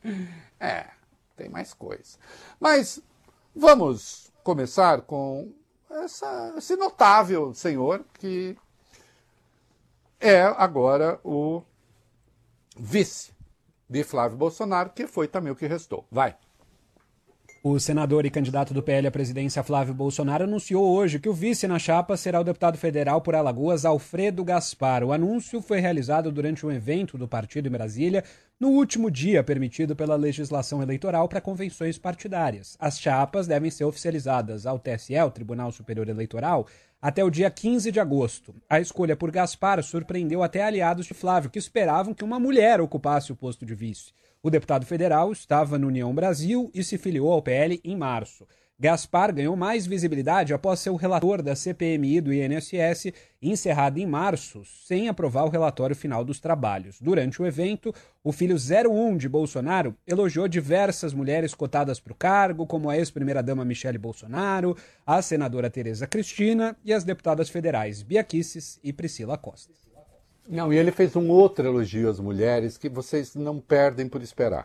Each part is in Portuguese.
É, tem mais coisa. Mas vamos começar com esse notável senhor que é agora o vice de Flávio Bolsonaro, que foi também o que restou. Vai. O senador e candidato do PL à presidência Flávio Bolsonaro anunciou hoje que o vice na chapa será o deputado federal por Alagoas, Alfredo Gaspar. O anúncio foi realizado durante um evento do partido em Brasília, no último dia permitido pela legislação eleitoral para convenções partidárias. As chapas devem ser oficializadas ao TSE, o Tribunal Superior Eleitoral, até o dia 15 de agosto. A escolha por Gaspar surpreendeu até aliados de Flávio, que esperavam que uma mulher ocupasse o posto de vice. O deputado federal estava no União Brasil e se filiou ao PL em março. Gaspar ganhou mais visibilidade após ser o relator da CPMI do INSS, encerrada em março, sem aprovar o relatório final dos trabalhos. Durante o evento, o filho 01 de Bolsonaro elogiou diversas mulheres cotadas para o cargo, como a ex-primeira-dama Michele Bolsonaro, a senadora Tereza Cristina e as deputadas federais Bia Kicis e Priscila Costa. Não, e ele fez um outro elogio às mulheres que vocês não perdem por esperar.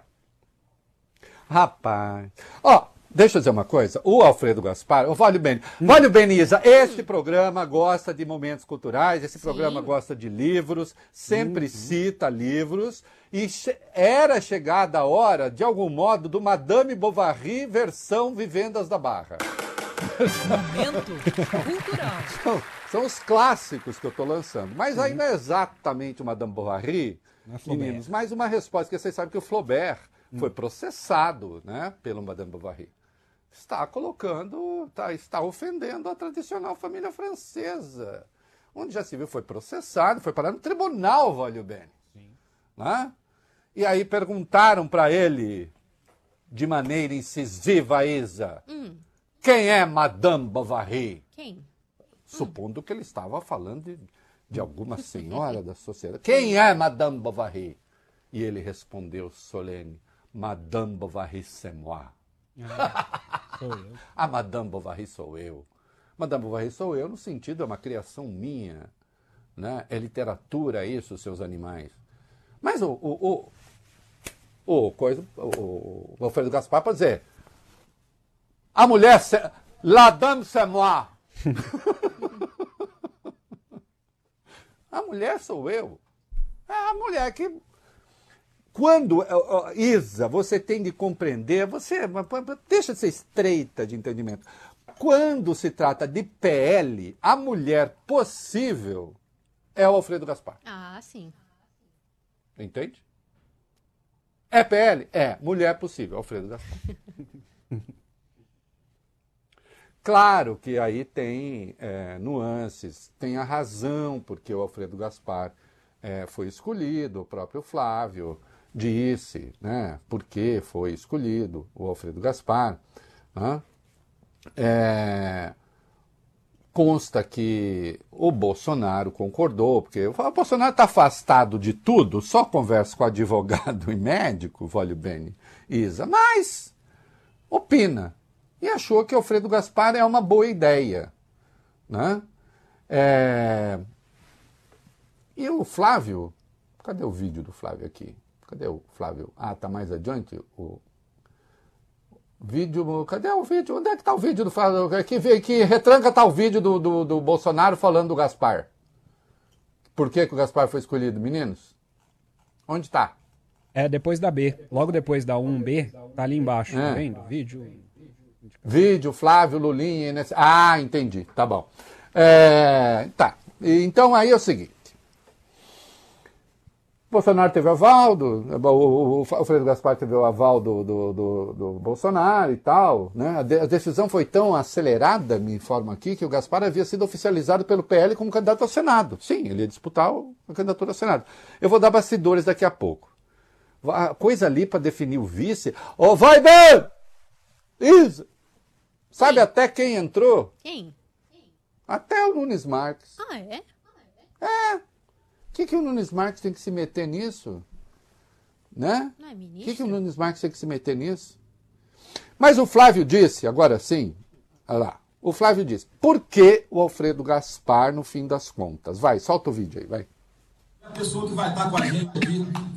Rapaz, deixa eu dizer uma coisa, o Alfredo Gaspar, o Vale Bene, Isa, esse programa gosta de momentos culturais, esse programa gosta de livros, sempre cita livros, e era chegada a hora, de algum modo, do Madame Bovary versão Vivendas da Barra. Momento cultural. São os clássicos que eu estou lançando. Mas aí não é exatamente uma Madame Bovary, meninos, mas uma resposta, que vocês sabem que o Flaubert foi processado, né, pelo Madame Bovary. Está ofendendo a tradicional família francesa. Onde já se viu, foi processado, foi parar no tribunal, Vale Bene. Né? E aí perguntaram para ele, de maneira incisiva, Isa, quem é Madame Bovary? Quem? Supondo que ele estava falando de alguma senhora da sociedade. Quem é Madame Bovary? E ele respondeu solene, Madame Bovary c'est moi. Sou eu. A Madame Bovary sou eu. Madame Bovary sou eu no sentido, é uma criação minha. Né? É literatura isso, seus animais. Mas o Alfredo Gaspar pode dizer, a mulher, la dame c'est moi. A mulher sou eu. É a mulher que... Quando, Isa, você tem de compreender, deixa de ser estreita de entendimento. Quando se trata de PL, a mulher possível é o Alfredo Gaspar. Ah, sim. Entende? É PL? É. Mulher possível, Alfredo Gaspar. Claro que aí tem nuances, tem a razão porque o Alfredo Gaspar foi escolhido, o próprio Flávio disse, né, por que foi escolhido o Alfredo Gaspar. Né? Consta que o Bolsonaro concordou, porque o Bolsonaro está afastado de tudo, só conversa com advogado e médico, Vale Bene, Isa, mas opina. E achou que Alfredo Gaspar é uma boa ideia. Né? E o Flávio... Cadê o vídeo do Flávio aqui? Cadê o Flávio? Ah, está mais adiante o vídeo... Cadê o vídeo? Onde é que está o vídeo do Flávio? Que retranca está o vídeo do Bolsonaro falando do Gaspar? Por que o Gaspar foi escolhido, meninos? Onde está? É depois da B. Logo depois da 1B, tá ali embaixo, tá vendo? Vídeo, Flávio, Lulinha... Ah, entendi. Tá bom. Tá. Então aí é o seguinte. Bolsonaro teve o aval, o Alfredo Gaspar teve o aval do Bolsonaro e tal. Né? A decisão foi tão acelerada, me informa aqui, que o Gaspar havia sido oficializado pelo PL como candidato ao Senado. Sim, ele ia disputar a candidatura ao Senado. Eu vou dar bastidores daqui a pouco. A coisa ali para definir o vice... vai bem! Isso! Sabe até quem entrou? Quem? Até o Nunes Marques. Ah, é? O que o Nunes Marques tem que se meter nisso? Né? Não é ministro? O que o Nunes Marques tem que se meter nisso? Mas o Flávio disse, agora sim, olha lá, o Flávio disse, por que o Alfredo Gaspar, no fim das contas? Vai, solta o vídeo aí, vai. A pessoa que vai estar com a gente aqui